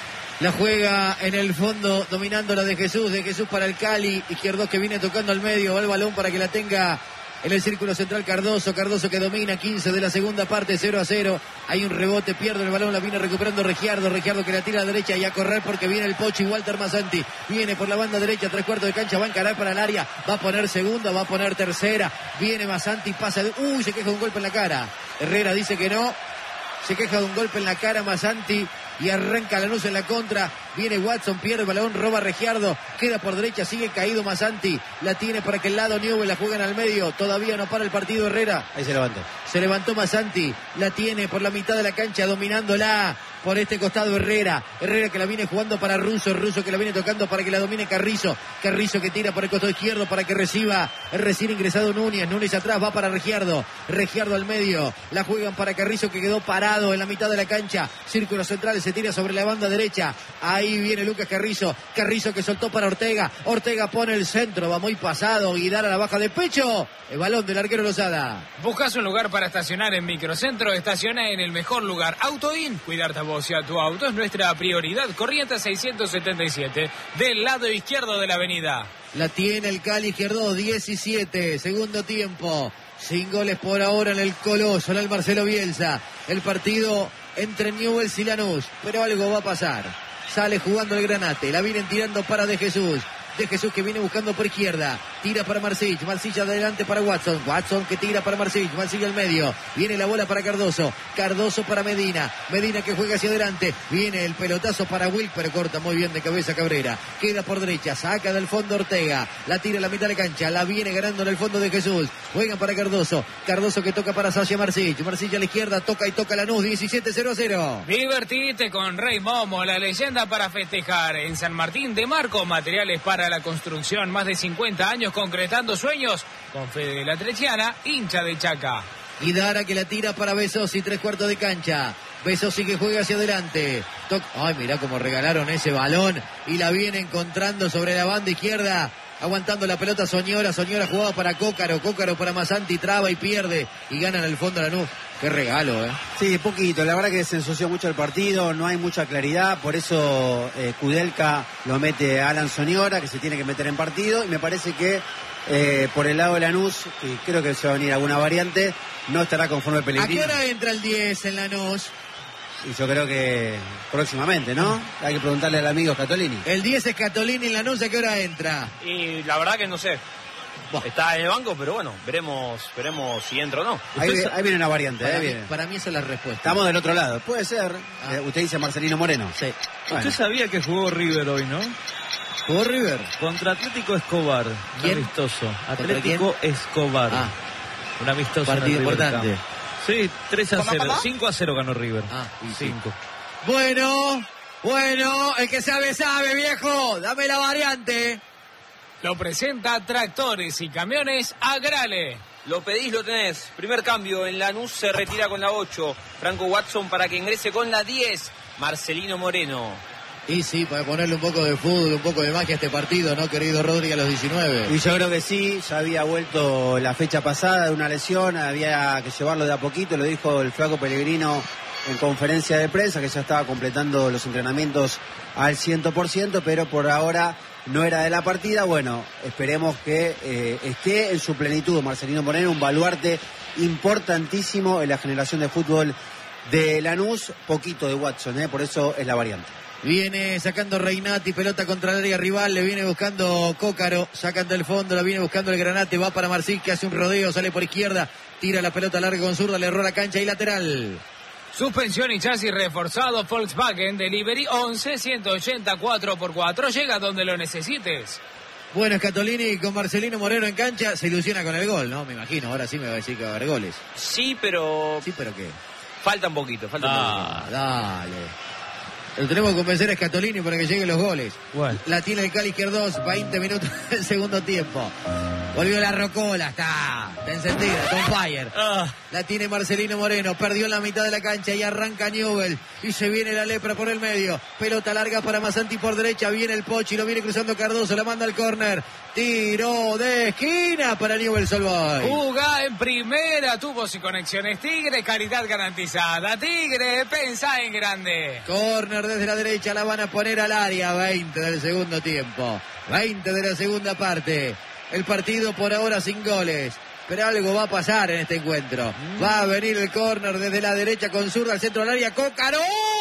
La juega en el fondo, dominando la de Jesús, de Jesús para el Cali, Izquierdos que viene tocando al medio, va el balón para que la tenga en el círculo central Cardoso, Cardoso que domina, quince de la segunda parte, cero a cero. Hay un rebote, pierde el balón, la viene recuperando Regiardo, Regiardo que la tira a la derecha y a correr porque viene el Pocho y Walter Mazzanti. Viene por la banda derecha, tres cuartos de cancha, va a encarar para el área, va a poner segunda, va a poner tercera. Viene Mazzanti, pasa de... Uy, se queja de un golpe en la cara. Herrera dice que no. Se queja de un golpe en la cara Mazzanti y arranca Lanús en la contra. Viene Watson, pierde el balón, roba Regiardo, queda por derecha, sigue caído Mazzanti. La tiene para que el lado Newell, la juegan al medio. Todavía no para el partido Herrera. Ahí se levantó. Se levantó Mazzanti, la tiene por la mitad de la cancha, dominándola por este costado Herrera. Herrera que la viene jugando para Russo, Russo que la viene tocando para que la domine Carrizo. Carrizo que tira por el costado izquierdo para que reciba el recién ingresado Núñez. Núñez atrás, va para Regiardo. Regiardo al medio. La juegan para Carrizo que quedó parado en la mitad de la cancha. Círculo central, se tira sobre la banda derecha. Ahí viene Lucas Carrizo. Carrizo que soltó para Ortega. Ortega pone el centro, va muy pasado. Guidar a la baja de pecho. El balón del arquero Lozada. ¿Buscas un lugar para estacionar en Microcentro? Estaciona en el mejor lugar. Autoin. Cuidarte a vos y a tu auto es nuestra prioridad. Corrientes seiscientos setenta y siete, del lado izquierdo de la avenida. La tiene el Cali Izquierdo, diecisiete, segundo tiempo. Sin goles por ahora en el Coloso, en el Marcelo Bielsa. El partido entre Newell's y Lanús, pero algo va a pasar. Sale jugando el Granate, la vienen tirando para De Jesús. De Jesús que viene buscando por izquierda, tira para Marcich, Marcich adelante para Watson, Watson que tira para Marcich, Marcich al medio, viene la bola para Cardoso, Cardoso para Medina, Medina que juega hacia adelante, viene el pelotazo para Wilk, pero corta muy bien de cabeza Cabrera, queda por derecha, saca del fondo Ortega, la tira a la mitad de la cancha, la viene ganando en el fondo De Jesús, juegan para Cardoso, Cardoso que toca para Sasha Marcich, Marcich a la izquierda, toca y toca Lanús, diecisiete cero a cero. Divertite con Rey Momo, la leyenda para festejar en San Martín de Marco, materiales para la construcción, más de cincuenta años concretando sueños con Fede de la Trechiana, hincha de Chaca. Y Dara que la tira para Besosi, tres cuartos de cancha. Besosi que juega hacia adelante. Toc... Ay, mirá cómo regalaron ese balón y la viene encontrando sobre la banda izquierda. Aguantando la pelota Soñora, Soñora jugaba para Cócaro, Cócaro para Mazzanti, traba y pierde y gana en el fondo Lanús. Qué regalo, ¿eh? Sí, poquito, la verdad que se ensució mucho el partido, no hay mucha claridad, por eso eh, Kudelka lo mete a Alan Soñora, que se tiene que meter en partido, y me parece que eh, por el lado de Lanús, y creo que se va a venir alguna variante, no estará conforme Pellegrini. ¿A qué hora entra el diez en Lanús? Y yo creo que próximamente, ¿no? Hay que preguntarle al amigo Scatolini. El diez es Scatolini en Lanús, ¿a qué hora entra? Y la verdad que no sé. Buah. Está en el banco, pero bueno, veremos veremos si entra o no. Ahí, ahí viene una variante, Para, eh, mí, viene. para mí esa es la respuesta. Estamos del otro lado. Puede ser. Ah. Eh, usted dice Marcelino Moreno. Sí. Bueno. Usted sabía que jugó River hoy, ¿no? ¿Jugó River? Contra Atlético Escobar. Un ¿Quién? amistoso. ¿Contra Atlético Escobar. Ah. Un amistoso. Partido en el River importante. Camp. Sí, tres a ¿Cómo, cero. cómo? cinco a cero ganó River. Ah, y sí. cinco. Bueno, bueno, el que sabe, sabe, viejo. Dame la variante. Lo presenta Tractores y Camiones Agrale. Lo pedís, lo tenés. Primer cambio, en Lanús se retira con la ocho. Franco Watson para que ingrese con la diez. Marcelino Moreno. Y sí, para ponerle un poco de fútbol, un poco de magia a este partido, ¿no, querido Rodri, a los diecinueve? Y yo creo que sí, ya había vuelto la fecha pasada de una lesión, había que llevarlo de a poquito, lo dijo el flaco Pellegrino en conferencia de prensa, que ya estaba completando los entrenamientos al cien por ciento, pero por ahora no era de la partida. Bueno, esperemos que eh, esté en su plenitud Marcelino Moreno, un baluarte importantísimo en la generación de fútbol de Lanús, poquito de Watson, ¿eh? Por eso es la variante. Viene sacando Reinati, pelota contra el área rival, le viene buscando Cócaro, sacan del fondo, la viene buscando el Granate, va para Marcil, que hace un rodeo, sale por izquierda, tira la pelota larga con zurda, le erró la cancha y lateral. Suspensión y chasis reforzado Volkswagen Delivery once ciento ochenta cuatro por cuatro. Llega donde lo necesites. Bueno, Scatolini con Marcelino Moreno en cancha, se ilusiona con el gol, ¿no? Me imagino, ahora sí me va a decir que va a haber goles. Sí, pero Sí, pero ¿qué? falta un poquito, falta un Ah, poquito. dale. Lo tenemos que convencer a Scatolini para que lleguen los goles. Bueno. La tiene el Cali Izquierdos, veinte minutos del segundo tiempo. Volvió la Rocola, está, está encendida, con fire. Ah. La tiene Marcelino Moreno, perdió en la mitad de la cancha y arranca Newell. Y se viene la lepra por el medio. Pelota larga para Masanti por derecha, viene el Pochi, lo viene cruzando Cardoso, la manda al córner. Tiro de esquina para Newell Solboy. Juga en primera, tubos y conexiones Tigre, calidad garantizada. Tigre, pensá en grande. Corner desde la derecha, la van a poner al área. veinte del segundo tiempo. veinte de la segunda parte. El partido por ahora sin goles. Pero algo va a pasar en este encuentro. Va a venir el córner desde la derecha con zurda al centro del área. ¡Cócaro!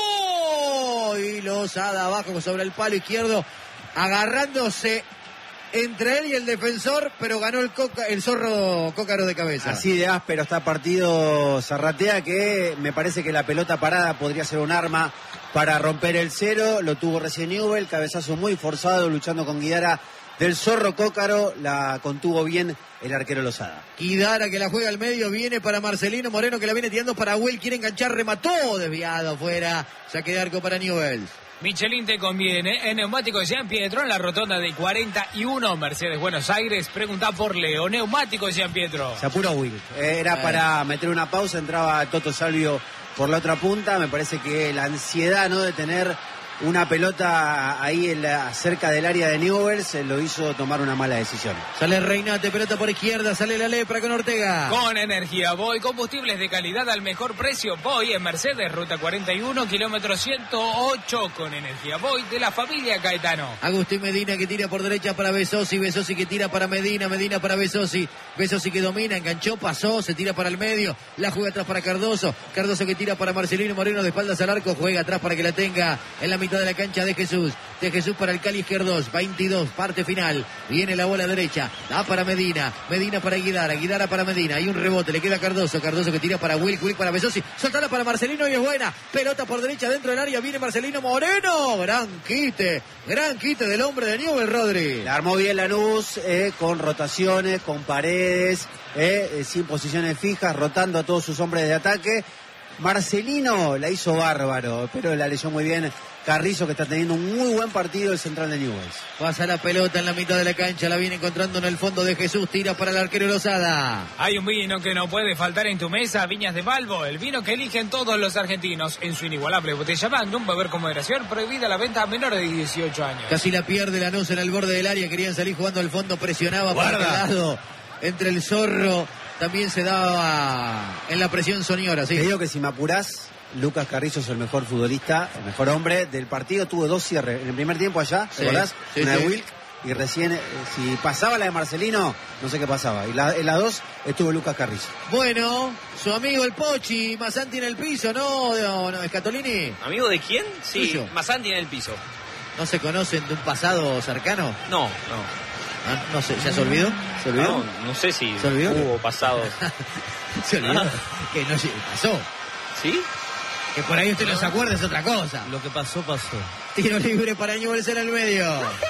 Y Lozada abajo sobre el palo izquierdo. Agarrándose entre él y el defensor. Pero ganó el, coca, el zorro Cócaro de cabeza. Así de áspero está partido Zarratea, que me parece que la pelota parada podría ser un arma para romper el cero. Lo tuvo recién Newell, cabezazo muy forzado, luchando con Guidara del zorro Cócaro, la contuvo bien el arquero Lozada. Guidara, que la juega al medio, viene para Marcelino Moreno, que la viene tirando para Will, quiere enganchar, remató, desviado afuera, saque de arco para Newell's. Michelin te conviene. En Neumáticos Jean Pietro, en la rotonda de cuarenta y uno Mercedes Buenos Aires. Pregunta por Leo. Neumáticos Jean Pietro. Se apuró Will. Era Eh. para meter una pausa, entraba Toto Salvio por la otra punta. Me parece que la ansiedad, ¿no?, de tener una pelota ahí en la, cerca del área de Newell's lo hizo tomar una mala decisión. Sale Reinate, pelota por izquierda, sale la lepra con Ortega. Con energía Voy, combustibles de calidad al mejor precio. Voy en Mercedes, ruta cuarenta y uno, kilómetro ciento ocho. Con energía Voy de la familia Caetano. Agustín Medina, que tira por derecha para Besosi, Besosi que tira para Medina, Medina para Besosi, Besosi que domina, enganchó, pasó, se tira para el medio, la juega atrás para Cardoso, Cardoso que tira para Marcelino Moreno de espaldas al arco, juega atrás para que la tenga en la mitad de la cancha de Jesús, de Jesús para el Cali Izquierdos, veintidós, parte final, viene la bola derecha, da para Medina, Medina para Guidara, Guidara para Medina, hay un rebote, le queda Cardoso, Cardoso que tira para Will, Will para Besosi, soltala para Marcelino y es buena, pelota por derecha dentro del área, viene Marcelino Moreno, gran quite, gran quite del hombre de Newell, Rodri. La armó bien Lanús, eh, con rotaciones, con paredes, eh, eh, sin posiciones fijas, rotando a todos sus hombres de ataque. Marcelino la hizo bárbaro, pero la leyó muy bien Carrizo, que está teniendo un muy buen partido el central de Newell's. Pasa la pelota en la mitad de la cancha, la viene encontrando en el fondo de Jesús, tira para el arquero Lozada. Hay un vino que no puede faltar en tu mesa, Viñas de Balbo, el vino que eligen todos los argentinos. En su inigualable botella Magnum, beber con moderación, prohibida la venta a menores de dieciocho años. Casi la pierde Lanús en el borde del área, querían salir jugando al fondo, presionaba para el lado, entre el zorro, también se daba en la presión Soñora, sí. Te digo que si me apurás, Lucas Carrizo es el mejor futbolista, el mejor hombre del partido. Tuvo dos cierres en el primer tiempo allá, ¿te Sí, acordás? sí, Una sí. de Wilk, y recién, eh, si pasaba la de Marcelino, no sé qué pasaba. Y la, en las dos estuvo Lucas Carrizo. Bueno, su amigo el Pochi, Masanti en el piso, ¿no? No, no, Scatolini. ¿Amigo de quién? Sí, Tuyo. Masanti en el piso. ¿No se conocen de un pasado cercano? No, no. Ah, no sé, ¿ya se olvidó? ¿Se olvidó? No, no sé si ¿Se olvidó? hubo pasados. Se olvidó. Que no se- pasó. ¿Sí? Que por ahí usted no se acuerda es otra cosa. Lo que pasó, pasó. Tiro libre para Newell's en el medio.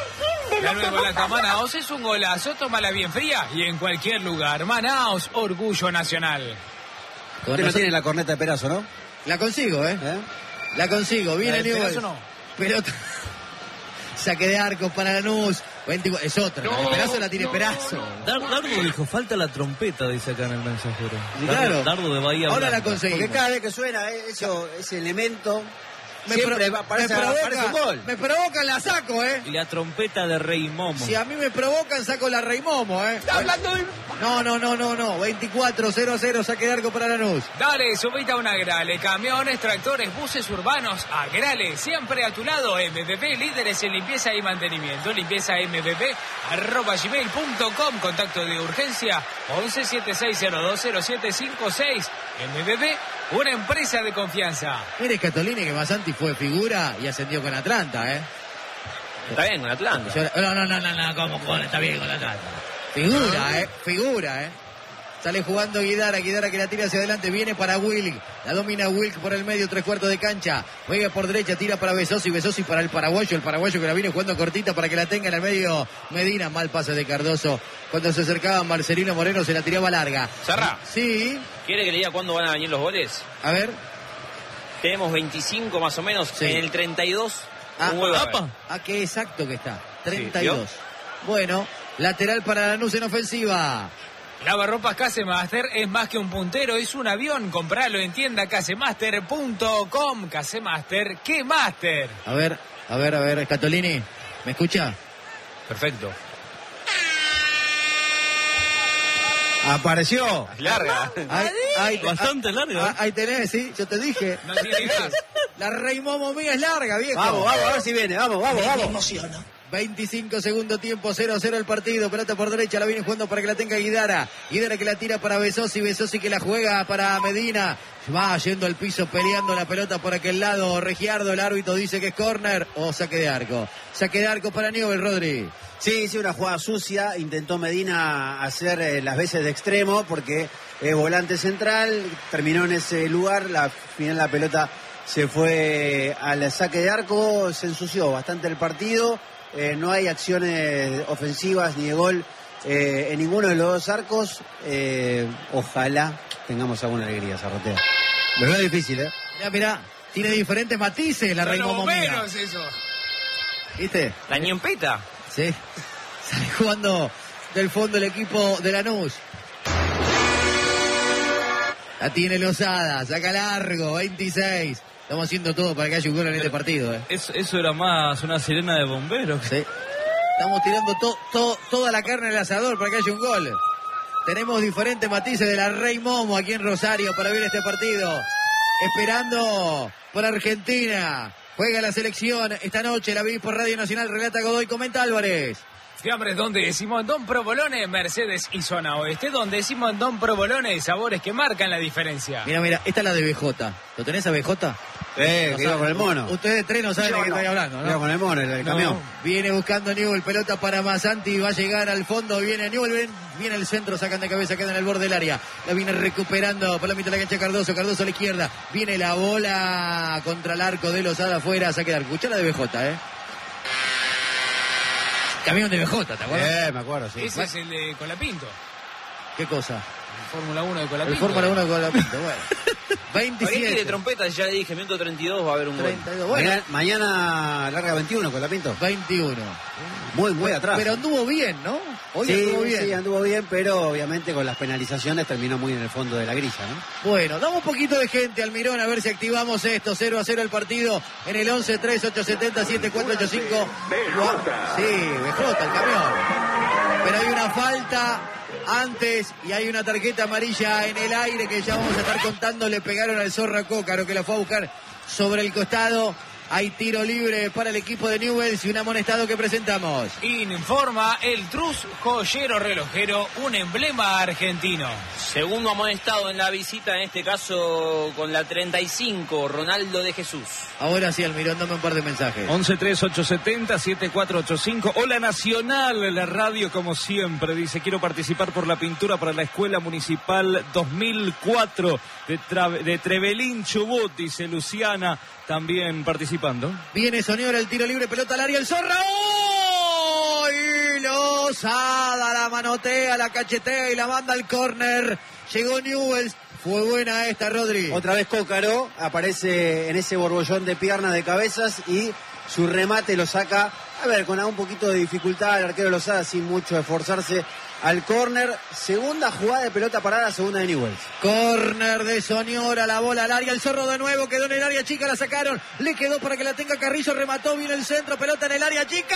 La nueva lata Manaos es un golazo, tómala bien fría y en cualquier lugar. Manaos, orgullo nacional. Con Usted no nosotros- tiene la corneta de Perazo, ¿no? La consigo, ¿eh? ¿Eh? La consigo. Viene ¿La de Newell's. Perazo no? Pelota. Saque de arco para Lanús. veinticuatro Es otra. La de Perazo la tiene Perazo. Dar- Dardo dijo, falta la trompeta, dice acá en el mensajero. Sí, Dardo- claro. Dardo de Bahía Ahora la Blanca. conseguimos. Porque cada vez que suena eh, eso, ese elemento, Me, siempre pro- va- parece, me provoca, parece un gol. me provocan, la saco, ¿eh? Y la trompeta de Rey Momo. Si a mí me provocan, saco la Rey Momo, ¿eh? Está hablando de... No, no, no, no, no. veinticuatro cero cero, saque de arco para Lanús. Dale, subite a un Agrale, camiones, tractores, buses urbanos, Agrale, siempre a tu lado, M V P, líderes en limpieza y mantenimiento, limpieza M V P, arroba gmail punto com, contacto de urgencia, once setenta y seis cero dos cero siete cinco seis, M V P, una empresa de confianza. Mire Scatolini que Masanti fue figura y ascendió con Atlanta, ¿eh? Está bien, con Atlanta. Yo- No, no, no, no, no, ¿cómo con? Está bien con Atlanta. Figura, ¿eh? Figura, ¿eh? Sale jugando Guidara, Guidara que la tira hacia adelante, viene para Wilk, la domina Wilk por el medio, tres cuartos de cancha, juega por derecha, tira para Besosi, Besosi para el paraguayo, el paraguayo que la viene jugando cortita para que la tenga en el medio Medina, mal pase de Cardoso, cuando se acercaba Marcelino Moreno se la tiraba larga. Zarra. Sí, ¿Quiere que le diga cuándo van a venir los goles? a ver. Tenemos veinticinco más o menos. Sí. En el treinta y dos, Ah, un gol va a apa. haber. Ah, qué exacto que está, Sí, treinta y dos. ¿vio? Bueno, lateral para Lanús en ofensiva. Lavarropas Casemaster es más que un puntero, es un avión. Compralo en tienda casemaster punto com. Casemaster, ¿qué master? A ver, a ver, a ver, Scatolini, ¿me escucha? Perfecto. Apareció. Es larga. Ahí, ahí- Bastante ah, larga, ¿eh? ah, Ahí tenés, sí, yo te dije. No tiene gas. La Rey Momo mía es larga, viejo. Vamos, vamos, a ver si viene, vamos, vamos, vamos. veinticinco segundo tiempo, cero cero el partido. Pelota por derecha, la viene jugando para que la tenga Guidara. Guidara que la tira para Besosi, Besosi que la juega para Medina. Va yendo al piso, peleando la pelota por aquel lado. Regiardo, el árbitro dice que es córner o saque de arco. Saque de arco para Newell, Rodri. Sí, sí, una jugada sucia. Intentó Medina hacer eh, las veces de extremo porque es volante central. Terminó en ese lugar. La final la pelota se fue al saque de arco. Se ensució bastante el partido. Eh, no hay acciones ofensivas ni de gol eh, en ninguno de los dos arcos. Eh, ojalá tengamos alguna alegría, Zarratea. Lo veo difícil, ¿eh? Mirá, mirá, tiene diferentes matices la Son Rey los Momo mía. bomberos eso. ¿Viste? La ñompeta. Sí. Sale jugando del fondo el equipo de Lanús. La tiene Lozada, saca largo, veintiséis. Estamos haciendo todo para que haya un gol en este partido, ¿eh? Eso, eso era más una sirena de bomberos. Sí. Estamos tirando to- to- toda la carne al asador para que haya un gol. Tenemos diferentes matices de la Rey Momo aquí en Rosario para ver este partido. Esperando por Argentina. Juega la selección esta noche, la vi por Radio Nacional, relata Godoy, comenta Álvarez. Fiambres donde decimos Don Provolone, Mercedes y Zona Oeste. Donde decimos Don Provolone, sabores que marcan la diferencia. Mira, mira, esta es la de B J. ¿Lo tenés a B J? Eh, No que iba saben. con el mono. Ustedes tres no saben Yo de qué no. estoy hablando, Iba ¿no? con el mono, el, el No. camión. Viene buscando Newell, pelota para Masanti, va a llegar al fondo, viene Newell, ven, viene el centro, sacan de cabeza, queda en el borde del área, la viene recuperando por la mitad de la cancha Cardoso, Cardoso a la izquierda, viene la bola contra el arco de Lozada afuera, saque de arco, escuchá la de B J, ¿eh? Camión de B J, ¿te acuerdas? Eh, me acuerdo, sí. Ese es el de Colapinto. ¿Qué cosa? El Fórmula uno de El Colapinto. Fórmula uno con la pinta, bueno. ¿Para qué quiere veintisiete, trompeta? Ya le dije, minuto treinta y dos va a haber un gol. treinta y dos, bueno, Mañana, mañana larga veintiuno con la Pinto. veintiuno. Muy, muy atrás. Pero anduvo bien, ¿no? Hoy sí, anduvo bien. sí, anduvo bien, pero obviamente con las penalizaciones terminó muy en el fondo de la grilla, ¿no? Bueno, damos un poquito de gente, Almirón, a ver si activamos esto. cero a cero el partido en el once tres ocho siete cero siete cuatro ocho cinco. Sí, B J, el camión. Pero hay una falta antes y hay una tarjeta amarilla en el aire que ya vamos a estar contando. Le pegaron al Zorra Cócaro que la fue a buscar sobre el costado. Hay tiro libre para el equipo de Newell's y un amonestado que presentamos. Informa el Trus Joyero Relojero, un emblema argentino. Segundo amonestado en la visita, en este caso con la treinta y cinco, Ronaldo de Jesús. Ahora sí, Almirón, dame un par de mensajes. once tres ocho siete cero siete cuatro ocho cinco. Hola Nacional, la radio como siempre. Dice, quiero participar por la pintura para la Escuela Municipal dos mil cuatro de, Tra- de Trevelín, Chubut. Dice Luciana, también participando. Viene Soñora, el tiro libre, pelota al área, el Zorra. ¡Oh! Y Lozada la manotea, la cachetea y la manda al córner. Llegó Newell's, Fue buena esta, Rodri. Otra vez Cócaro aparece en ese borbollón de piernas, de cabezas, y su remate lo saca, a ver, con un poquito de dificultad. El arquero Lozada sin mucho esforzarse al córner. Segunda jugada de pelota parada, segunda de Newell's. Córner de Soñora, la bola al área, el Zorro de nuevo, quedó en el área chica, la sacaron, le quedó para que la tenga Carrizo, remató, viene el centro, pelota en el área chica,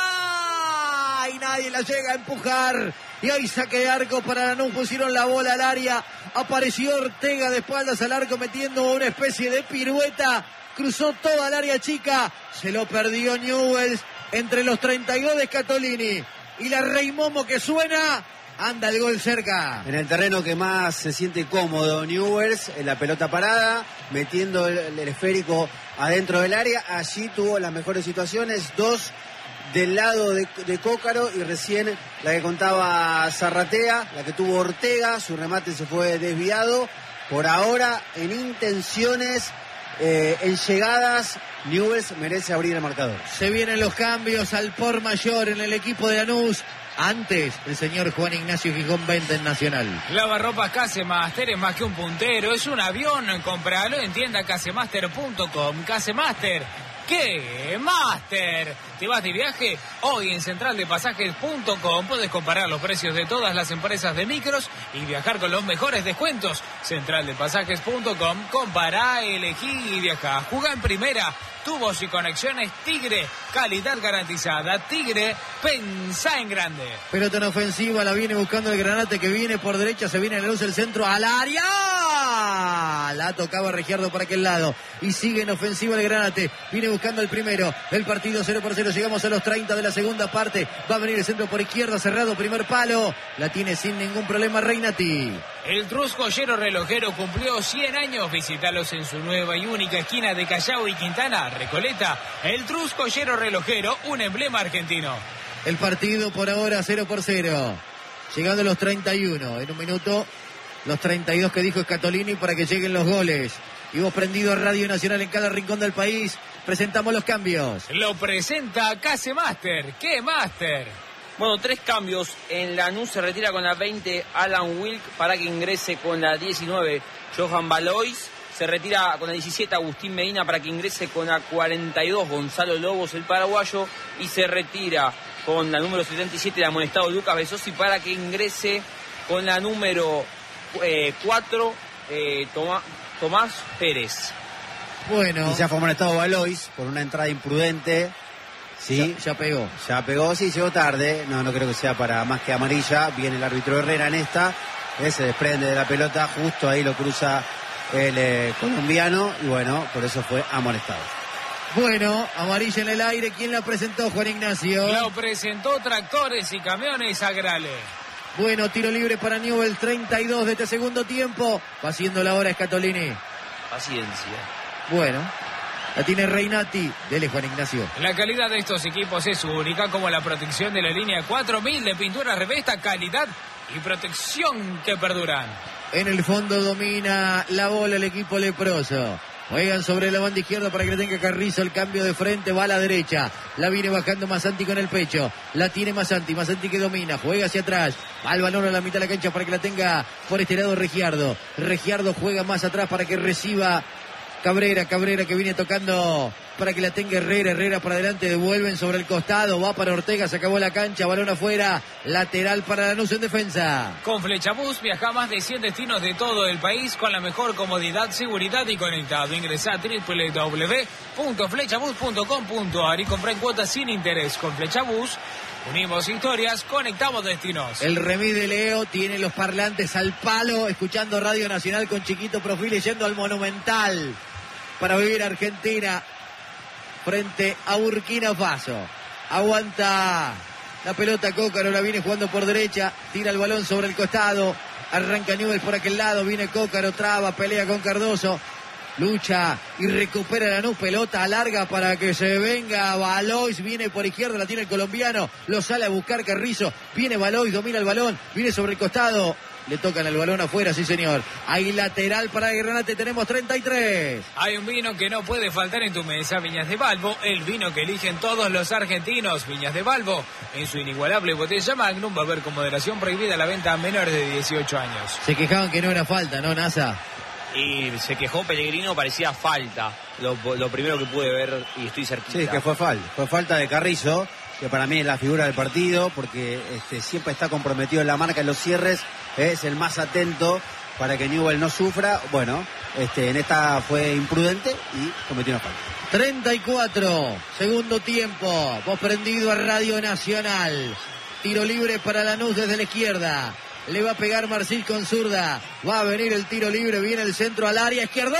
y nadie la llega a empujar. Y hay saque de arco para Lanús, pusieron la bola al área, apareció Ortega de espaldas al arco metiendo una especie de pirueta, cruzó toda el área chica, se lo perdió Newell's entre los treinta y dos de Scatolini y la Rey Momo que suena, anda el gol cerca. En el terreno que más se siente cómodo Newell's, en la pelota parada, metiendo el, el esférico adentro del área, allí tuvo las mejores situaciones, dos del lado de, de Cócaro y recién la que contaba Zarratea, la que tuvo Ortega, su remate se fue desviado. Por ahora, en intenciones, eh, en llegadas, Newell's merece abrir el marcador. Se vienen los cambios al por mayor en el equipo de Lanús. Antes, el señor Juan Ignacio Gijón Venta en Nacional. Lavarropas Casemaster es más que un puntero, es un avión. Compralo en tienda casemaster punto com. Casemaster, ¿qué Master? ¿Te vas de viaje? Hoy en central de pasajes punto com puedes comparar los precios de todas las empresas de micros y viajar con los mejores descuentos. central de pasajes punto com, compará, elegí y viajá. Jugá en primera. Tubos y conexiones Tigre, calidad garantizada. Tigre, pensá en grande. Pelota en ofensiva, la viene buscando el Granate que viene por derecha, se viene a la luz el centro al área. La tocaba Regiardo por aquel lado y sigue en ofensiva el Granate. Viene buscando el primero, el partido cero por cero. Llegamos a los treinta de la segunda parte. Va a venir el centro por izquierda, cerrado, primer palo. La tiene sin ningún problema Reinati. El Trusco Joyero Relojero cumplió cien años. Visítalos en su nueva y única esquina de Callao y Quintana, Recoleta. El Trusco Joyero Relojero, un emblema argentino. El partido por ahora cero por cero. Llegando a los treinta y uno. En un minuto, los treinta y dos que dijo Scatolini para que lleguen los goles. Y vos prendido a Radio Nacional en cada rincón del país. Presentamos los cambios. Lo presenta Casemaster. ¿Qué Master? Bueno, tres cambios. En Lanús se retira con la veinte Alan Wilk para que ingrese con la diecinueve Johan Valois. Se retira con la diecisiete Agustín Medina para que ingrese con la cuarenta y dos Gonzalo Lobos, el paraguayo. Y se retira con la número setenta y siete el amonestado Lucas Besosi para que ingrese con la número eh, cuatro eh, Tomás, Tomás Pérez. Bueno. Y ya fue amonestado Valois por una entrada imprudente. Sí, ya, ya pegó. Ya pegó, sí, llegó tarde. No, no creo que sea para más que amarilla. Viene el árbitro Herrera en esta. Eh, se desprende de la pelota. Justo ahí lo cruza el eh, colombiano. Y bueno, por eso fue amonestado. Bueno, amarilla en el aire. ¿Quién la presentó, Juan Ignacio? Lo presentó Tractores y Camiones Agrale. Bueno, tiro libre para Newell's, treinta y dos de este segundo tiempo. Va haciendo la hora Scatolini. Paciencia. Bueno. La tiene Reinati, dele Juan Ignacio. La calidad de estos equipos es única, como la protección de la línea cuatro mil de pintura Revesta, calidad y protección que perduran. En el fondo domina la bola el equipo leproso. Juegan sobre la banda izquierda para que le tenga Carrizo, el cambio de frente, va a la derecha. La viene bajando Masanti con el pecho. La tiene Masanti, Masanti que domina, juega hacia atrás. Va el balón a la mitad de la cancha para que la tenga por este lado Regiardo. Regiardo juega más atrás para que reciba Cabrera, Cabrera que viene tocando para que la tenga Herrera, Herrera para adelante, devuelven sobre el costado, va para Ortega, se acabó la cancha, balón afuera, lateral para Lanús en defensa. Con Flechabús viaja a más de cien destinos de todo el país con la mejor comodidad, seguridad y conectado. Ingresá a doble u doble u doble u punto flechabús punto com punto a r y comprá en cuotas sin interés. Con Flechabús unimos historias, conectamos destinos. El remis de Leo tiene los parlantes al palo, escuchando Radio Nacional con chiquito perfil y yendo al Monumental para vivir Argentina frente a Burkina Faso. Aguanta la pelota Cócaro, la viene jugando por derecha, tira el balón sobre el costado, arranca Newell's por aquel lado, viene Cócaro, traba, pelea con Cardoso, lucha y recupera Lanús, pelota alarga para que se venga Valois, viene por izquierda, la tiene el colombiano, lo sale a buscar Carrizo, viene Valois, domina el balón, viene sobre el costado, Le tocan el balón afuera, sí señor. Hay lateral para el Granate, tenemos treinta y tres. Hay un vino que no puede faltar en tu mesa, Viñas de Balbo, el vino que eligen todos los argentinos. Viñas de Balbo, en su inigualable botella Magnum, va a haber con moderación prohibida la venta a menores de dieciocho años. Se quejaban que no era falta, ¿no, Nasa? Y se quejó Pellegrino, parecía falta. Lo, lo primero que pude ver y estoy cerquita. Sí, que fue falta. Fue falta de Carrizo, que para mí es la figura del partido, porque este, siempre está comprometido en la marca, en los cierres, es el más atento para que Newell no sufra. Bueno, este, en esta fue imprudente y cometió una falta. treinta y cuatro, segundo tiempo. Vos prendido a Radio Nacional. Tiro libre para Lanús desde la izquierda. Le va a pegar Marcil con zurda. Va a venir el tiro libre. Viene el centro al área. ¡Izquierdo!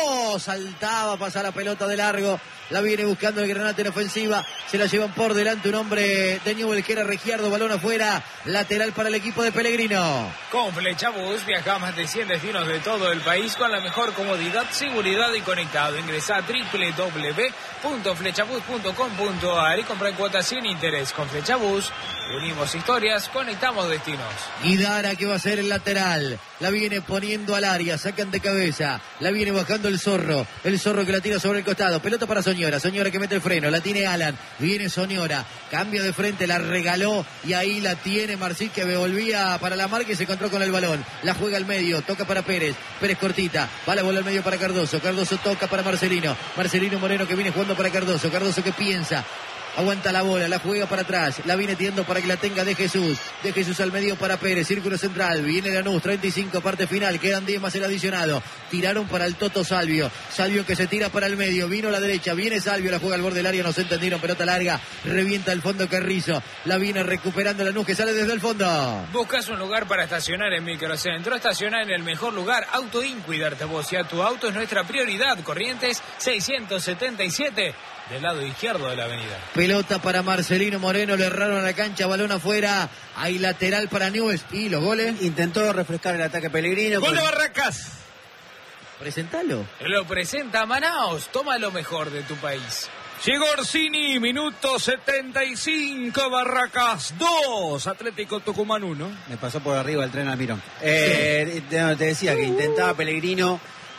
Saltaba, pasa la pelota de largo. La viene buscando el Granate en ofensiva. Se la llevan por delante un hombre de Newell que era Regiardo. Balón afuera. Lateral para el equipo de Pellegrino. Con Flechabús viaja a más de cien destinos de todo el país con la mejor comodidad, seguridad y conectado. Ingresa a doble u doble u doble u punto flechabús punto com punto a r y compra cuotas sin interés. Con Flechabús unimos historias, conectamos destinos. Guidara que va a ser el lateral. La viene poniendo al área. Sacan de cabeza. La viene bajando el Zorro. El Zorro que la tira sobre el costado. Pelota para Soñora. Soñora que mete el freno. La tiene Alan. Viene Soñora. Cambio de frente. La regaló. Y ahí la tiene Marcil que volvía para la marca y se encontró con el balón. La juega al medio. Toca para Pérez. Pérez cortita. Va la bola al medio para Cardoso. Cardoso toca para Marcelino. Marcelino Moreno que viene jugando para Cardoso. Cardoso que piensa. Aguanta la bola, la juega para atrás, la viene tirando para que la tenga de Jesús, de Jesús al medio para Pérez, círculo central, viene Lanús, treinta y cinco, parte final, quedan diez más el adicionado, tiraron para el Toto Salvio, Salvio que se tira para el medio, vino a la derecha, viene Salvio, la juega al borde del área, no se entendieron, pelota larga, revienta el fondo Carrizo, la viene recuperando Lanús que sale desde el fondo. Buscas un lugar para estacionar en Microcentro, estacionar en el mejor lugar, Autoin, cuidarte vos y a tu auto es nuestra prioridad, Corrientes seiscientos setenta y siete. Del lado izquierdo de la avenida. Pelota para Marcelino Moreno, le erraron a la cancha, balón afuera. Hay lateral para Newell's y los goles. Intentó refrescar el ataque Pellegrino. ¡Gol de con... Barracas! Presentalo. Lo presenta Manaos, toma lo mejor de tu país. Llegó Orsini, minuto setenta y cinco, Barracas dos, Atlético Tucumán uno. Me pasó por arriba el tren Almirón. Eh, sí. te, te decía que intentaba Pellegrino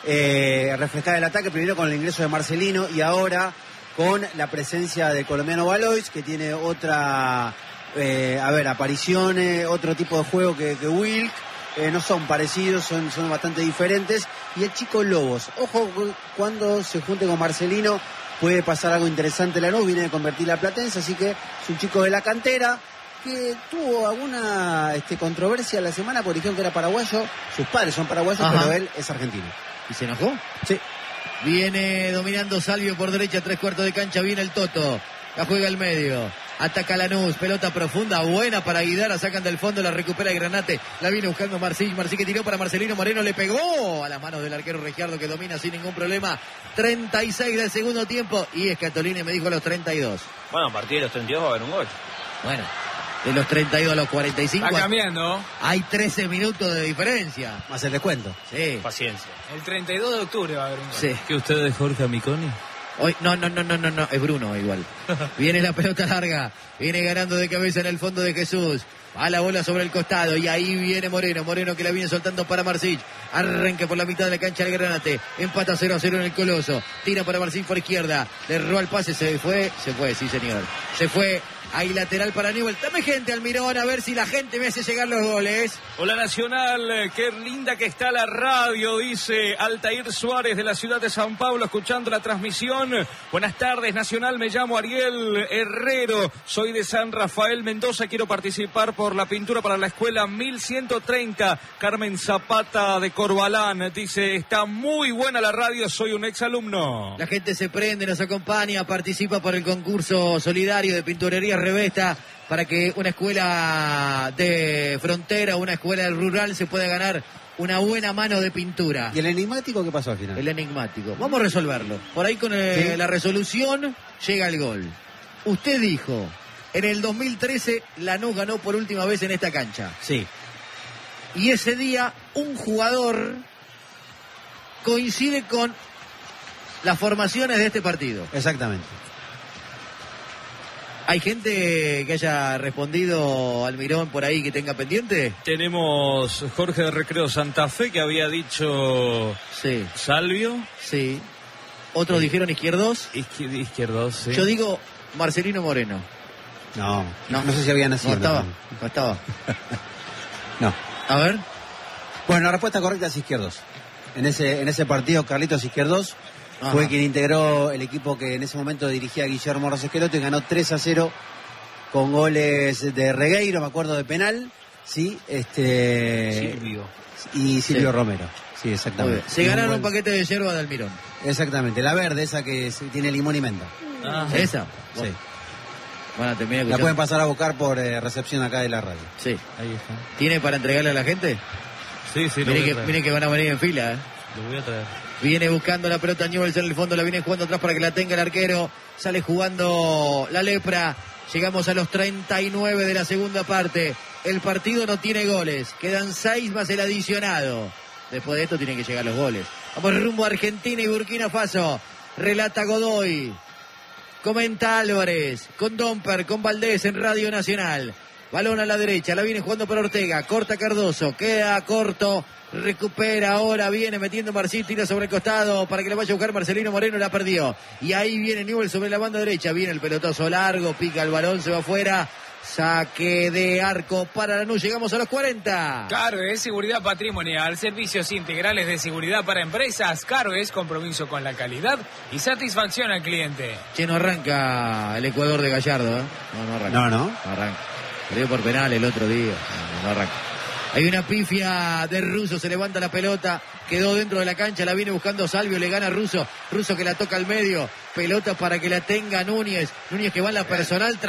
eh, refrescar el ataque, primero con el ingreso de Marcelino y ahora con la presencia del colombiano Valois, que tiene otra, eh, a ver, apariciones, otro tipo de juego que, que Wilk. Eh, no son parecidos, son, son bastante diferentes. Y el chico Lobos, ojo cuando se junte con Marcelino, puede pasar algo interesante. Lanús viene de convertir a Platense, así que es un chico de la cantera que tuvo alguna este, controversia la semana porque dijeron que era paraguayo. Sus padres son paraguayos, Ajá. pero él es argentino. ¿Y se enojó? Sí. Viene dominando Salvio por derecha, tres cuartos de cancha, viene el Toto, la juega al medio, ataca Lanús, pelota profunda, buena para Guidara, sacan del fondo, la recupera el Granate, la viene buscando Marcil, Marcil que tiró para Marcelino Moreno, le pegó a las manos del arquero Regiardo que domina sin ningún problema, treinta y seis del segundo tiempo, y Escatolini me dijo a los treinta y dos. Bueno, a partir de los treinta y dos va a haber un gol. Bueno. De los treinta y dos a los cuarenta y cinco. Está cambiando. Hay trece minutos de diferencia. Más el descuento. Sí. Paciencia. El treinta y dos de octubre va a haber un gol. Sí. ¿Qué usted es Jorge Amiconi? Hoy, no, no, no, no, no, no, es Bruno igual. Viene la pelota larga. Viene ganando de cabeza en el fondo de Jesús. Va la bola sobre el costado y ahí viene Moreno. Moreno que la viene soltando para Marcil. Arranca por la mitad de la cancha del Granate. Empata cero a cero en el Coloso. Tira para Marcil por izquierda. Le erró el pase. Se fue. Se fue, sí señor. Se fue. Hay lateral para Newell. Dame gente, Almirón, a ver si la gente me hace llegar los goles. Hola Nacional, qué linda que está la radio, dice Altair Suárez de la ciudad de San Pablo, escuchando la transmisión. Buenas tardes, Nacional, me llamo Ariel Herrero, soy de San Rafael Mendoza, quiero participar por la pintura para la escuela mil ciento treinta, Carmen Zapata de Corbalán, dice, está muy buena la radio, soy un exalumno. La gente se prende, nos acompaña, participa por el concurso solidario de pinturería Revesta para que una escuela de frontera, una escuela rural se pueda ganar una buena mano de pintura. ¿Y el enigmático qué pasó al final? El enigmático. Vamos a resolverlo. Por ahí con el, ¿Sí? la resolución llega el gol. Usted dijo, en el dos mil trece Lanús ganó por última vez en esta cancha. Sí. Y ese día un jugador coincide con las formaciones de este partido. Exactamente. ¿Hay gente que haya respondido Almirón por ahí que tenga pendiente? Tenemos Jorge de Recreo Santa Fe que había dicho Sí, Salvio. sí. Otros dijeron Izquierdos. Izquier- Izquierdos, sí. Yo digo Marcelino Moreno. No, no, no sé si había nacido. No estaba, no estaba. No. A ver. Bueno, la respuesta correcta es Izquierdos. En ese, en ese partido, Carlitos Izquierdos Ajá. fue quien integró el equipo que en ese momento dirigía a Guillermo Rosesqueloto y ganó tres a cero con goles de Regueiro, me acuerdo, de penal, sí, este Silvio. y Silvio Sí. Romero. Sí, Muy exactamente. bien. Se Y ganaron un gol- paquete de yerba de Almirón. Exactamente, la verde, esa que se- tiene limón y menta. Ah, ¿Esa? Sí. Bueno, van a terminar La escuchando. pueden pasar a buscar por eh, recepción acá de la radio. Sí. ahí está. ¿Tiene para entregarle a la gente? Sí, sí, lo Miren voy, a que, traer. miren que van a venir en fila, ¿eh? Lo voy a traer. Viene buscando la pelota Newell's en el fondo, la viene jugando atrás para que la tenga el arquero. Sale jugando la lepra. Llegamos a los treinta y nueve de la segunda parte. El partido no tiene goles. Quedan seis más el adicionado. Después de esto tienen que llegar los goles. Vamos rumbo a Argentina y Burkina Faso. Relata Godoy. Comenta Álvarez. Con Domper, con Valdés en Radio Nacional. Balón a la derecha, la viene jugando para Ortega. Corta Cardoso, queda corto. Recupera ahora, viene metiendo Marcín, tira sobre el costado para que le vaya a buscar Marcelino Moreno, la perdió. Y ahí viene Newell's sobre la banda derecha, viene el pelotazo largo, pica el balón, se va afuera. Saque de arco para Lanús, llegamos a los cuarenta. Carves, seguridad patrimonial, servicios integrales de seguridad para empresas. Carves, compromiso con la calidad y satisfacción al cliente. Che, no arranca el Ecuador de Gallardo, ¿eh? No, no arranca. No, no. No arranca. Perdió por penal el otro día. No, no arranca. Hay una pifia de Russo, se levanta la pelota, quedó dentro de la cancha, la viene buscando Salvio, le gana Russo, Russo que la toca al medio, pelota para que la tenga Núñez, Núñez que va en la personal.